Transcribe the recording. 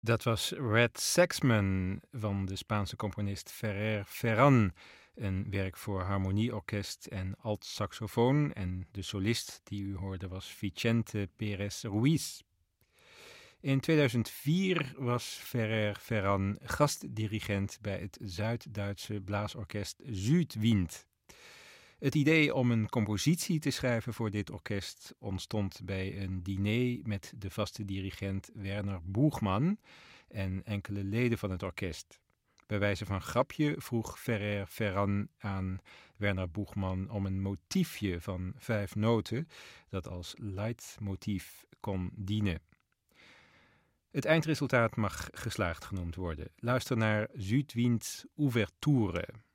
Dat was Red Saxman van de Spaanse componist Ferrer Ferran. Een werk voor harmonieorkest en alt-saxofoon. En de solist die u hoorde was Vicente Pérez Ruiz. In 2004 was Ferrer Ferran gastdirigent bij het Zuid-Duitse blaasorkest Südwind. Het idee om een compositie te schrijven voor dit orkest ontstond bij een diner met de vaste dirigent Werner Buchmann en enkele leden van het orkest. Bij wijze van grapje vroeg Ferrer Ferran aan Werner Buchmann om een motiefje van 5 noten dat als leidmotief kon dienen. Het eindresultaat mag geslaagd genoemd worden. Luister naar Südwind Ouverture.